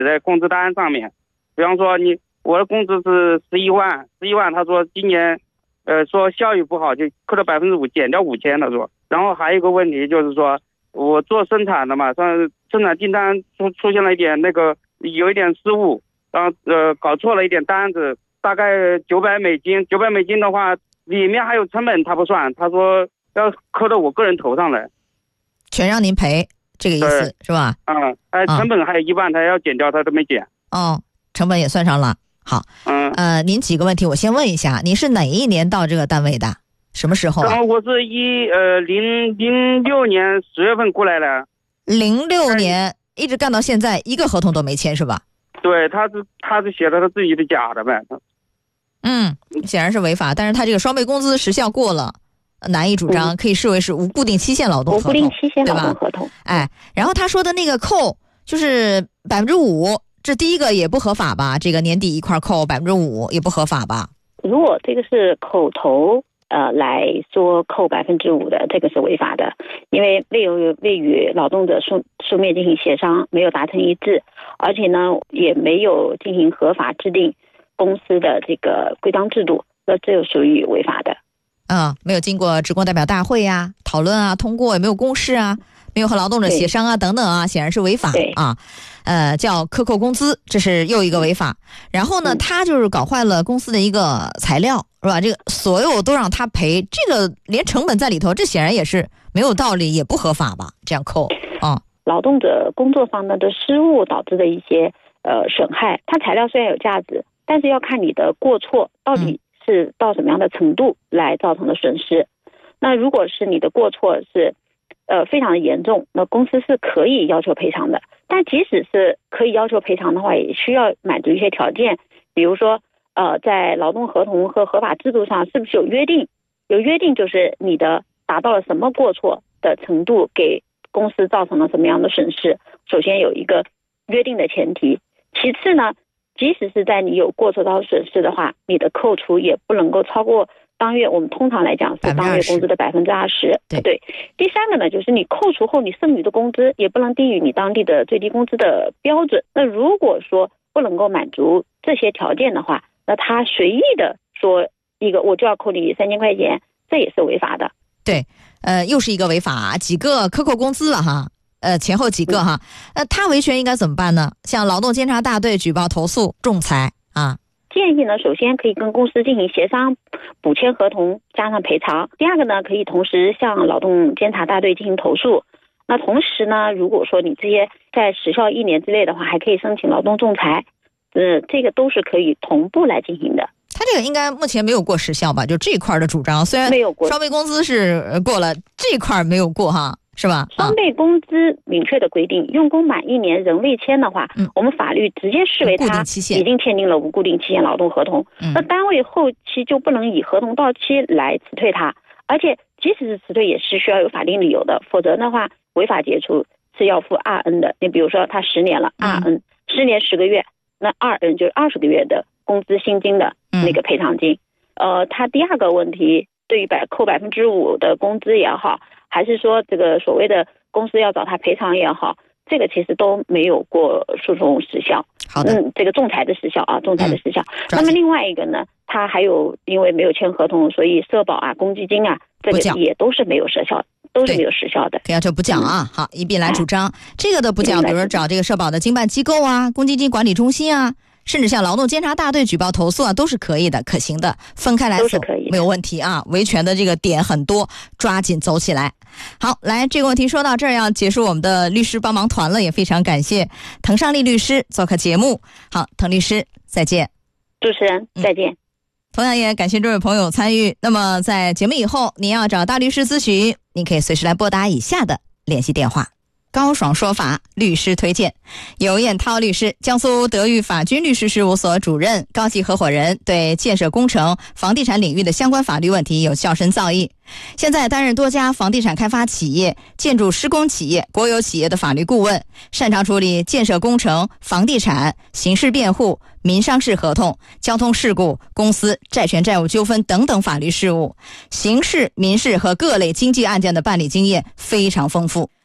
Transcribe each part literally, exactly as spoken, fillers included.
在工资单上面。比方说你我的工资是十一万，十一万，他说今年呃说效益不好，就扣了百分之五，减掉五千，他说。然后还有一个问题就是说，我做生产的嘛，上生产订单出出现了一点那个有一点失误，然后呃搞错了一点单子，大概九百美金，九百美金的话里面还有成本他不算，他说要扣到我个人头上来， 全让您赔，这个意思是吧？ 嗯，哎，成本还有一万，他要减掉，他都没减。 哦，成本也算上了。好， 嗯， 呃，您几个问题我先问一下，您是哪一年到这个单位的？什么时候啊？ 我是一呃零零六年十月份过来的。 零六年一直干到现在，一个合同都没签是吧？ 对，他是他是写的他自己的假的呗。 嗯，显然是违法，但是他这个双倍工资时效过了，难以主张，可以视为是无固定期限劳动合同， 无固定期限劳动合同。 哎，然后他说的那个扣就是百分之五，这第一个也不合法吧？这个年底一块扣百分之五也不合法吧？ 如果这个是口头呃来说扣百分之五的，这个是违法的，因为未有未与劳动者书书面进行协商，没有达成一致，而且呢也没有进行合法制定公司的这个规章制度，那这就属于违法的。 嗯，没有经过职工代表大会呀、讨论啊、通过，也没有公示啊，没有和劳动者协商啊等等啊，显然是违法啊。呃，叫克扣工资，这是又一个违法。然后呢，他就是搞坏了公司的一个材料，是吧？这个所有都让他赔，这个连成本在里头，这显然也是没有道理，也不合法吧？这样扣啊， 劳动者工作方面的失误导致的一些呃损害，它材料虽然有价值，但是要看你的过错到底是到什么样的程度来造成的损失。嗯、那如果是你的过错是呃非常的严重，那公司是可以要求赔偿的。但即使是可以要求赔偿的话，也需要满足一些条件，比如说呃在劳动合同和合法制度上是不是有约定，有约定就是你的达到了什么过错的程度，给公司造成了什么样的损失，首先有一个约定的前提。其次呢，即使是在你有过错到损失的话，你的扣除也不能够超过当月，我们通常来讲是当月工资的百分之二十。对。第三个呢，就是你扣除后你剩余的工资也不能低于你当地的最低工资的标准。那如果说不能够满足这些条件的话，那他随意的说一个我就要扣你三千块钱，这也是违法的。 对，呃，又是一个违法，几个克扣工资了哈。呃，前后几个哈，那、呃、他维权应该怎么办呢？向劳动监察大队举报投诉仲裁啊。 建议呢，首先可以跟公司进行协商，补签合同加上赔偿。第二个呢，可以同时向劳动监察大队进行投诉。那同时呢，如果说你这些在时效一年之内的话，还可以申请劳动仲裁。呃，这个都是可以同步来进行的。 他这个应该目前没有过时效吧？就这一块的主张，虽然没有过， 双倍工资是过了，这一块没有过哈。是吧？ 双倍工资明确的规定，用工满一年仍未签的话，嗯、我们法律直接视为他已经签订了无固定期限劳动合同。嗯、那单位后期就不能以合同到期来辞退他，而且即使是辞退也是需要有法定理由的，否则的话违法解除是要付二 N 的。你比如说他十年了，二 N，十年十个月，那二 N 就是二十个月的工资薪金的那个赔偿金。嗯、呃，他第二个问题，对于百扣百分之五的工资也好。还是说这个所谓的公司要找他赔偿也好，这个其实都没有过诉讼时效。 好的， 嗯，这个仲裁的时效啊，仲裁的时效。嗯、那么另外一个呢，他还有因为没有签合同，所以社保啊、公积金啊，这个也都是没有时效，都是没有时效的。 要求不讲啊，嗯、好，一并来主张、哎、这个的不讲，比如说找这个社保的经办机构啊、公积金管理中心啊。甚至向劳动监察大队举报投诉啊，都是可以的，可行的，分开来走没有问题啊。维权的这个点很多，抓紧走起来。好，来这个问题说到这儿，要结束我们的律师帮忙团了，也非常感谢滕尚丽律师做客节目。好，滕律师再见。 主持人再见、嗯、 同样也感谢这位朋友参与。那么在节目以后您要找大律师咨询，您可以随时来拨打以下的联系电话。高爽说法律师推荐，尤彦涛律师，江苏德裕法军律师事务所主任、高级合伙人，对建设工程、房地产领域的相关法律问题有较深造诣。现在担任多家房地产开发企业、建筑施工企业、国有企业的法律顾问，擅长处理建设工程、房地产、刑事辩护、民商事合同、交通事故、公司债权债务纠纷等等法律事务，刑事、民事和各类经济案件的办理经验非常丰富。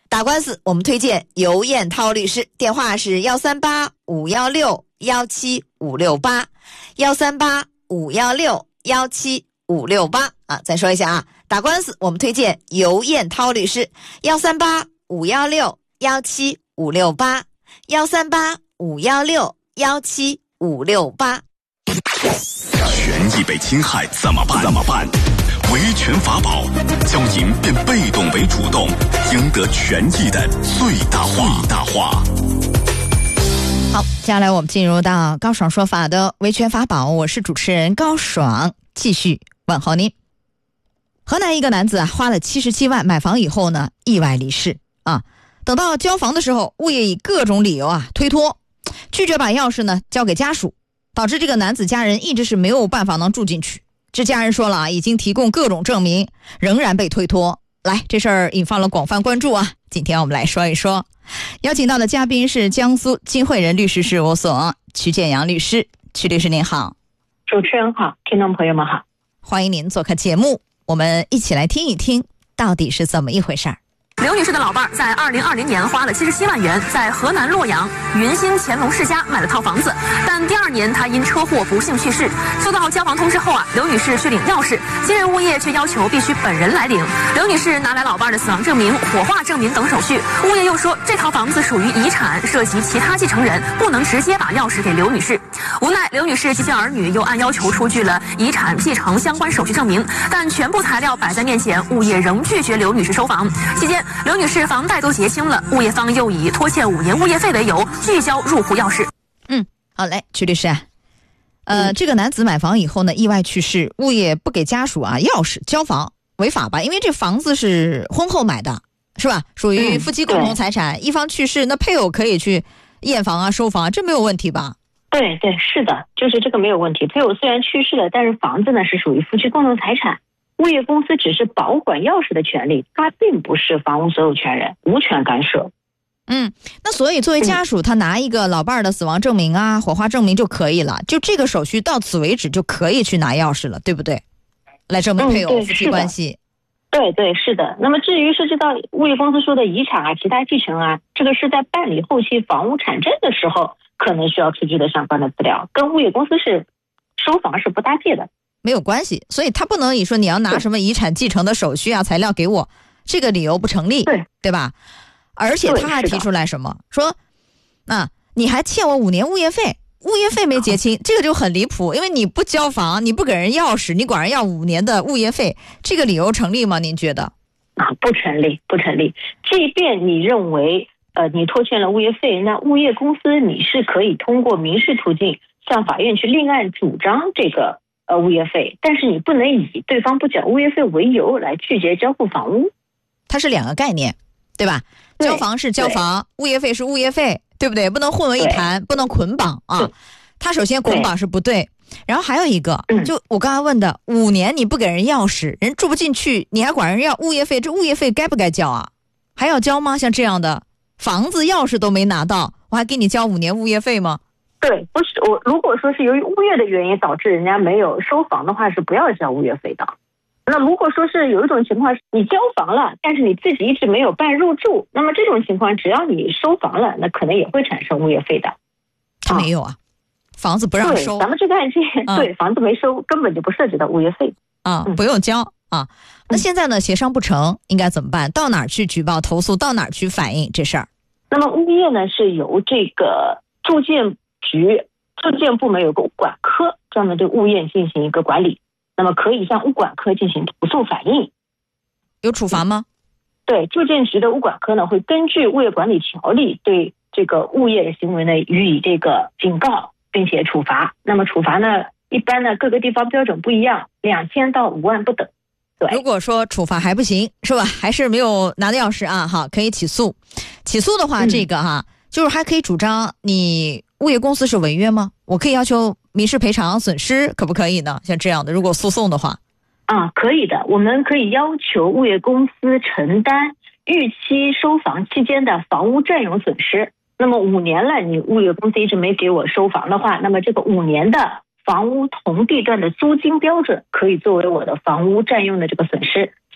打官司我们推荐尤艳涛律师，电话是幺三八五幺六幺七五六八，幺三八五幺六幺七五六八啊，再说一下啊，打官司我们推荐尤艳涛律师，幺三八五幺六幺七五六八，幺三八五幺六幺七五六八。 权益被侵害怎么办？怎么办？维权法宝，将赢变被动为主动，赢得权益的最大化。最大化。 好，接下来我们进入到高爽说法的维权法宝，我是主持人高爽，继续问候您。河南一个男子啊，花了七十七万买房以后呢，意外离世啊。等到交房的时候，物业以各种理由啊推脱，拒绝把钥匙呢交给家属，导致这个男子家人一直是没有办法能住进去。这家人说了啊，已经提供各种证明，仍然被推脱。来，这事儿引发了广泛关注啊。今天我们来说一说，邀请到的嘉宾是江苏金汇人律师事务所曲建阳律师。曲律师您好。 主持人好，听众朋友们好， 欢迎您做客节目，我们一起来听一听到底是怎么一回事儿。 刘女士的老伴儿在二零二零年花了七十七万元，在河南洛阳云新乾隆世家买了套房子，但第二年她因车祸不幸去世。收到交房通知后啊，刘女士去领钥匙，新任物业却要求必须本人来领。刘女士拿来老伴儿的死亡证明、火化证明等手续，物业又说这套房子属于遗产，涉及其他继承人，不能直接把钥匙给刘女士。无奈刘女士及其儿女又按要求出具了遗产继承相关手续证明，但全部材料摆在面前，物业仍拒绝刘女士收房。期间刘女士房贷都结清了，物业方又以拖欠五年物业费为由拒交入户钥匙。 嗯，好嘞，曲律师啊，呃、嗯，这个男子买房以后呢，意外去世，物业不给家属啊钥匙交房，违法吧？因为这房子是婚后买的，是吧？属于夫妻共同财产，嗯、一方去世，那配偶可以去验房啊、收房，这没有问题吧？ 对对，是的，就是这个没有问题。配偶虽然去世了，但是房子呢是属于夫妻共同财产。物业公司只是保管钥匙的权利，他并不是房屋所有权人，无权干涉。 嗯，那所以作为家属，嗯、他拿一个老伴儿的死亡证明啊、火化证明就可以了，就这个手续到此为止就可以去拿钥匙了，对不对？来证明配偶、嗯、夫妻关系。 对对，是的。那么至于涉及到物业公司说的遗产啊、其他继承啊，这个是在办理后期房屋产证的时候可能需要出具的相关的资料，跟物业公司是收房是不搭界的。 没有关系，所以他不能你说你要拿什么遗产继承的手续啊材料给我，这个理由不成立，对对吧？而且他还提出来什么说啊，你还欠我五年物业费，物业费没结清，这个就很离谱，因为你不交房，你不给人钥匙，你管人要五年的物业费，这个理由成立吗？您觉得？ 啊，不成立，不成立。即便你认为呃你拖欠了物业费，那物业公司你是可以通过民事途径向法院去另案主张这个呃，物业费，但是你不能以对方不缴物业费为由来拒绝交付房屋， 它是两个概念，对吧？对，交房是交房，物业费是物业费，对不对？不能混为一谈，不能捆绑啊。它首先捆绑是不对，然后还有一个，就我刚才问的，五年你不给人钥匙，人住不进去，你还管人要物业费，这物业费该不该交啊？还要交吗？像这样的房子钥匙都没拿到，我还给你交五年物业费吗？ 对，不是我。如果说是由于物业的原因导致人家没有收房的话，是不要交物业费的。那如果说是有一种情况，你交房了，但是你自己一直没有办入住，那么这种情况，只要你收房了，那可能也会产生物业费的。 他没有啊，房子不让收。 咱们这个案件，嗯、对房子没收，根本就不涉及到物业费啊，不用交啊。那现在呢，协商不成，应该怎么办？到哪儿去举报投诉？到哪儿去反映这事儿？ 那么物业呢，是由这个住建局住建部门有个物管科专门对物业进行一个管理，那么可以向物管科进行投诉反映。 有处罚吗？ 对，住建局的物管科呢会根据物业管理条例对这个物业的行为呢予以这个警告并且处罚。那么处罚呢一般呢各个地方标准不一样，两千到五万不等。对， 如果说处罚还不行是吧，还是没有拿到钥匙啊，好，可以起诉。起诉的话、嗯、这个哈就是还可以主张你物业公司是违约吗？我可以要求民事赔偿损失，可不可以呢？像这样的，如果诉讼的话， 啊，可以的。我们可以要求物业公司承担逾期收房期间的房屋占用损失。那么五年了，你物业公司一直没给我收房的话，那么这个五年的房屋同地段的租金标准可以作为我的房屋占用的这个损失，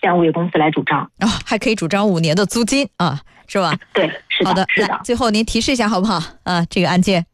向物业公司来主张。 哦，还可以主张五年的租金啊，是吧？ 对，是的， 好的， 是的。 最后您提示一下好不好？啊，这个案件。